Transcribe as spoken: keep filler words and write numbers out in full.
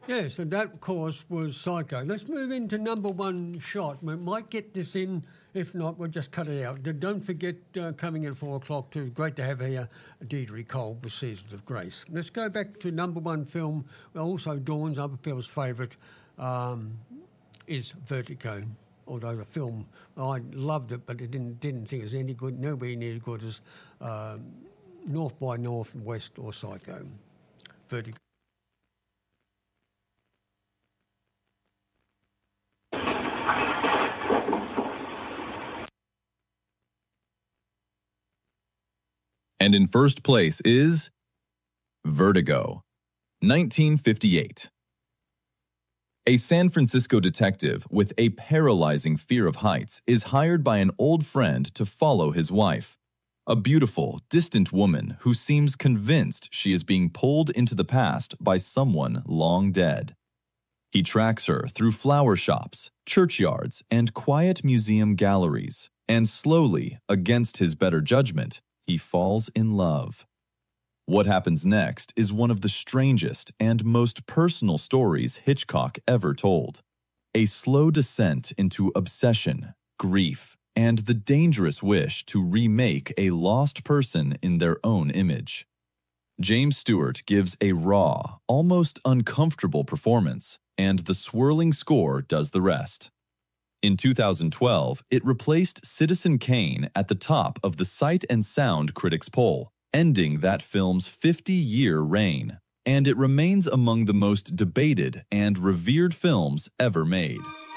Yes, and that, of course, was Psycho. Let's move into number one shot. We might get this in. If not, we'll just cut it out. D- Don't forget, uh, coming in at four o'clock, too. Great to have here Deirdre Cole with Seasons of Grace. Let's go back to number one film, also Dawn's, other people's favourite, um, is Vertigo. Although the film, I loved it, but I didn't, didn't think it was any good, nowhere near as good as um, North by Northwest or Psycho. Vertigo. And in first place is Vertigo, nineteen fifty-eight. A San Francisco detective with a paralyzing fear of heights is hired by an old friend to follow his wife, a beautiful, distant woman who seems convinced she is being pulled into the past by someone long dead. He tracks her through flower shops, churchyards, and quiet museum galleries, and slowly, against his better judgment, he falls in love. What happens next is one of the strangest and most personal stories Hitchcock ever told. A slow descent into obsession, grief, and the dangerous wish to remake a lost person in their own image. James Stewart gives a raw, almost uncomfortable performance, and the swirling score does the rest. In two thousand twelve, it replaced Citizen Kane at the top of the Sight and Sound Critics poll, ending that film's fifty-year reign, and it remains among the most debated and revered films ever made.